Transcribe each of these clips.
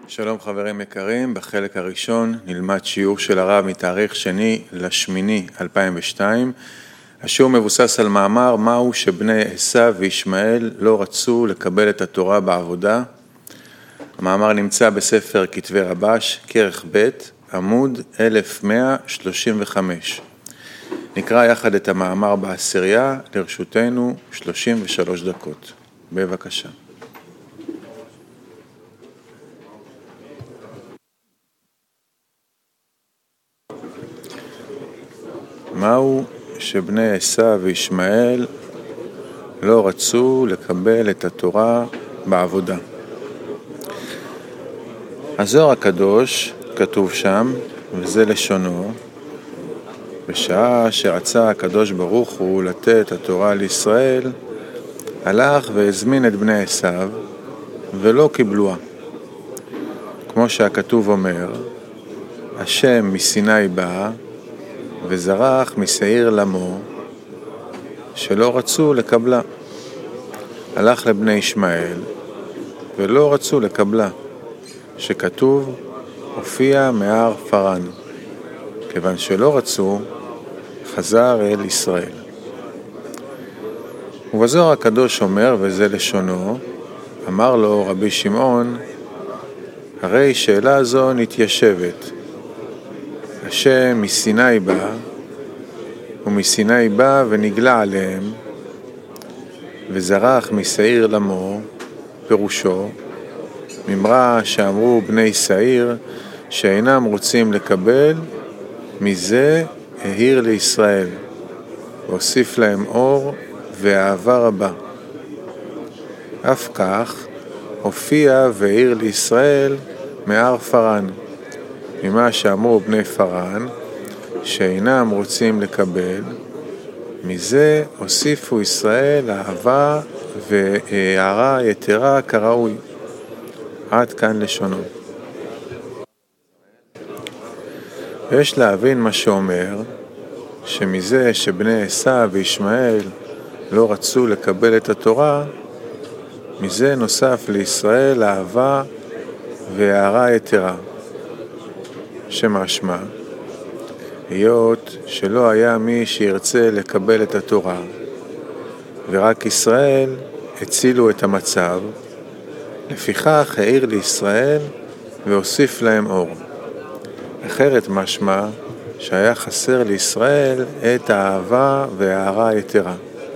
שלום חברים יקרים, בחלק הראשון נלמד שיעור של הרב מתאריך 2/8/2002. השיעור מבוסס על מאמר מהו שבני עשיו וישמעאל לא רצו לקבל את התורה בעבודה. המאמר נמצא בספר כתבי רבש, כרך ב', עמוד 1135. נקרא יחד את המאמר בעשירייה, לרשותנו 33 דקות. בבקשה. מהו שבני עשיו וישמעאל לא רצו לקבל את התורה בעבודה? הזוהר הקדוש כתוב שם, וזה לשונו, בשעה שרצה הקדוש ברוך הוא לתת התורה לישראל, הלך והזמין את בני עשיו ולא קיבלוה. כמו שהכתוב אומר, השם מסיני בא וזרח משעיר למו, שלא רצו לקבלה. הלך לבני ישמעאל ולא רצו לקבלה, שכתוב הופיע מהר פרן. כיוון שלא רצו, חזר אל ישראל. ובזוהר הקדוש אומר, וזה לשונו, אמר לו רבי שמעון, הרי שאלה זו נתיישבת. השם מסיני בא, ומסיני בא ונגלה עליהם, וזרח משעיר למו, פירושו, ממרה שאמרו בני שעיר, שאינם רוצים לקבל, מזה העיר לישראל, והוסיף להם אור ואהבה רבה. אף כך הופיע והעיר לישראל מהר פרן, ממה שאמרו בני פרן, שאינם רוצים לקבל, מזה הוסיפו ישראל אהבה והערה יתרה כראוי. עד כאן לשונו. יש להבין מה שאומר, שמזה שבני עשיו וישמעאל לא רצו לקבל את התורה, מזה נוסף לישראל אהבה והערה יתרה. שמשמע, היות שלא היה מי שירצה לקבל את התורה, ורק ישראל הצילו את המצב, לפיכך העיר לישראל והוסיף להם אור. אחרת משמע שהיה חסר לישראל את האהבה וההערה היתרה.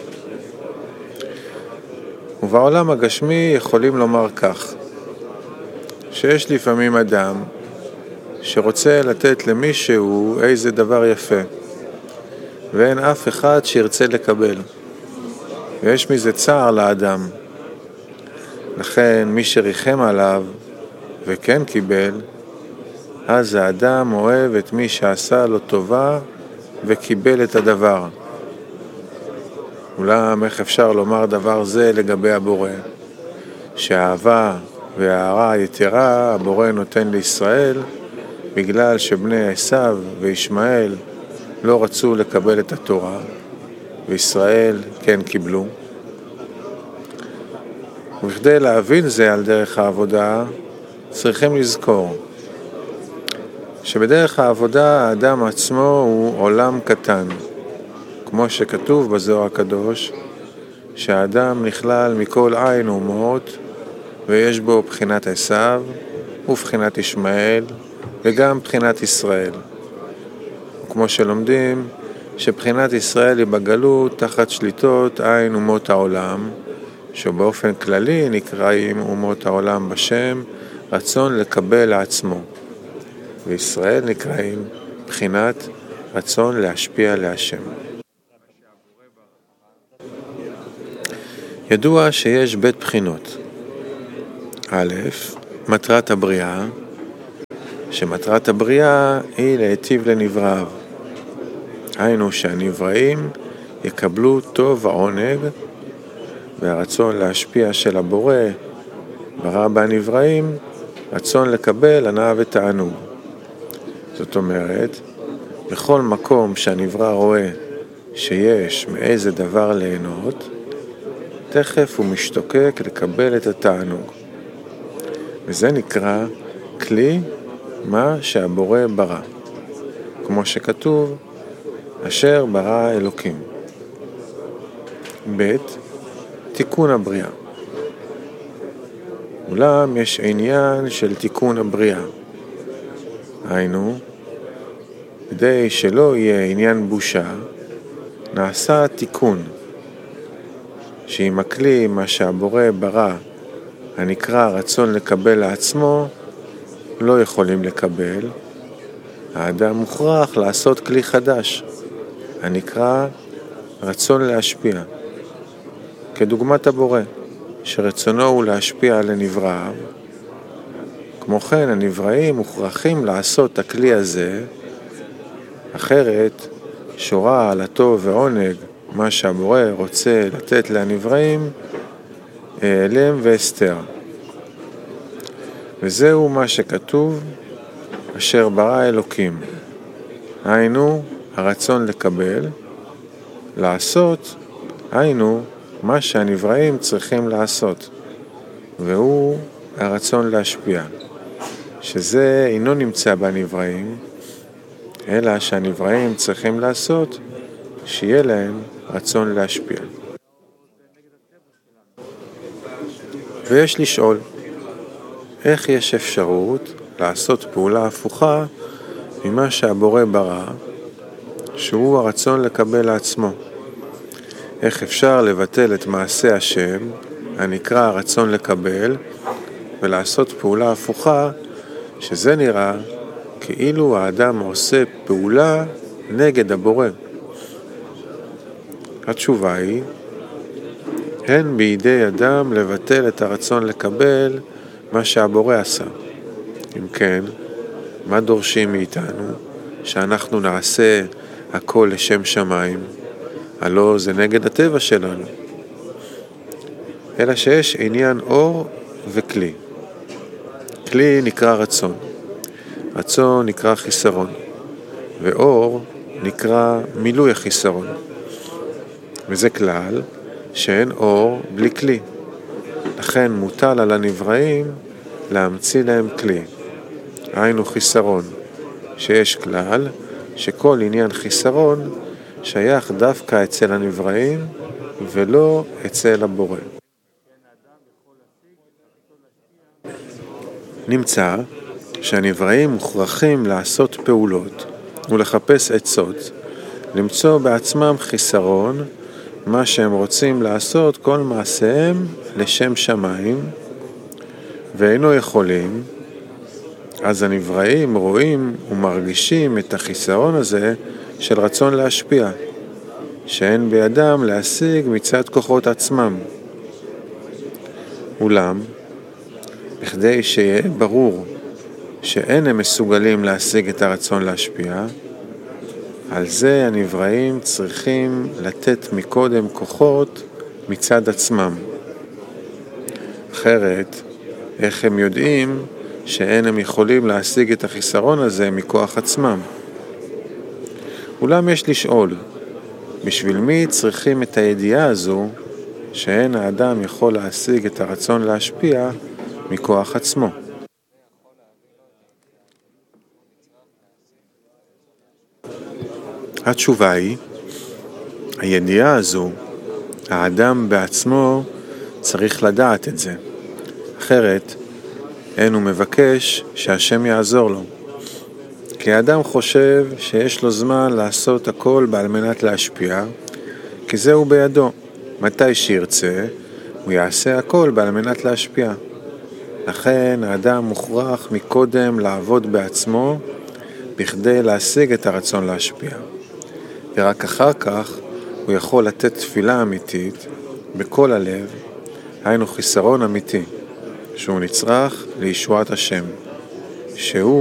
ובעולם הגשמי יכולים לומר כך, שיש לפעמים אדם שרוצה לתת למישהו איזה דבר יפה, ואין אף אחד שירצה לקבל, ויש מזה צער לאדם. לכן מי שריחם עליו וכן קיבל, אז האדם אוהב את מי שעשה לו טובה וקיבל את הדבר. אולם איך אפשר לומר דבר זה לגבי הבורא? שהאהבה וההערה היתרה הבורא נותן לישראל, בגלל שבני עשיו וישמעאל לא רצו לקבל את התורה, וישראל כן קיבלו. וכדי להבין זה על דרך העבודה, צריכים לזכור שבדרך העבודה האדם עצמו הוא עולם קטן, כמו שכתוב בזוהר הקדוש, שהאדם נכלל מכל עין ומות, ויש בו בחינת עשיו ובחינת ישמעאל, וגם בחינת ישראל. כמו שלומדים שבחינת ישראל היא בגלות תחת שליטות עין אומות העולם, שבאופן כללי נקראים אומות העולם בשם רצון לקבל לעצמו, וישראל נקראים בחינת רצון להשפיע להשם. ידוע שיש בית בחינות. א', מטרת הבריאה, שמטרת הבריאה היא להיטיב לנבראיו. היינו שהנבראים יקבלו טוב ועונג, והרצון להשפיע של הבורא ברא בנבראים רצון לקבל הנאה ותענוג. זאת אומרת, בכל מקום שהנברא רואה שיש מאיזה דבר ליהנות, תכף הוא משתוקק לקבל את התענוג. וזה נקרא כלי מה שהבורא ברא, כמו שכתוב, אשר ברא אלוקים. ב' תיקון הבריאה. אולם יש עניין של תיקון הבריאה. היינו, כדי שלא יהיה עניין בושה, נעשה תיקון, שאם הכלי מה שהבורא ברא, הנקרא רצון לקבל לעצמו, לא יכולים לקבל, האדם מוכרח לעשות כלי חדש, הנקרא רצון להשפיע. כדוגמת הבורא, שרצונו הוא להשפיע על הנבראיו, כמו כן הנבראים מוכרחים לעשות הכלי הזה, אחרת שורה על הטוב ועונג, מה שהבורא רוצה לתת לנבראים, העלם והסתר. וזהו מה שכתוב, אשר ברא אלוקים. היינו, הרצון לקבל, לעשות, היינו, מה שהנבראים צריכים לעשות, והוא הרצון להשפיע, שזה אינו נמצא בנבראים, אלא שהנבראים צריכים לעשות, שיהיה להם רצון להשפיע. ויש לשאול, איך יש אפשרות לעשות פעולה הפוכה ממה שהבורא ברא, שהוא הרצון לקבל לעצמו? איך אפשר לבטל את מעשה השם, הנקרא הרצון לקבל, ולעשות פעולה הפוכה, שזה נראה כאילו האדם עושה פעולה נגד הבורא? התשובה היא, אין בידי אדם לבטל את הרצון לקבל מה שהבורא עשה. אם כן, מה דורשים מאיתנו? שאנחנו נעשה הכל לשם שמיים, הלא זה נגד הטבע שלנו. אלא שיש עניין אור וכלי. כלי נקרא רצון, רצון נקרא חיסרון, ואור נקרא מילוי החיסרון. וזה כלל שאין אור בלי כלי. לכן מוטל על הנבראים להמציא להם כלי. היינו חיסרון, שיש כלל שכל עניין חיסרון שייך דווקא אצל הנבראים ולא אצל הבורא. נמצא שהנבראים מוכרחים לעשות פעולות ולחפש עצות, למצוא בעצמם חיסרון, מה שהם רוצים לעשות כל מעשיהם לשם שמיים, ואינו יכולים, אז הנבראים רואים ומרגישים את החיסרון הזה של רצון להשפיע, שאין בידם להשיג מצד כוחות עצמם. אולם, בכדי שיהיה ברור שאין הם מסוגלים להשיג את הרצון להשפיע, על זה הנבראים צריכים לתת מקודם כוחות מצד עצמם. אחרת, איך הם יודעים שאין הם יכולים להשיג את החיסרון הזה מכוח עצמם? אולם יש לשאול, בשביל מי צריכים את הידיעה הזו שאין האדם יכול להשיג את הרצון להשפיע מכוח עצמו? התשובה היא, הידיעה הזו, האדם בעצמו צריך לדעת את זה. אחרת, אין הוא מבקש שהשם יעזור לו. כי האדם חושב שיש לו זמן לעשות הכל על מנת להשפיע, כי זהו בידו. מתי שירצה, הוא יעשה הכל על מנת להשפיע. לכן האדם מוכרח מקודם לעבוד בעצמו, בכדי להשיג את הרצון להשפיע. ורק אחר כך הוא יכול לתת תפילה אמיתית בכל הלב, היינו חיסרון אמיתי, שהוא נצרך לישועת השם, שהוא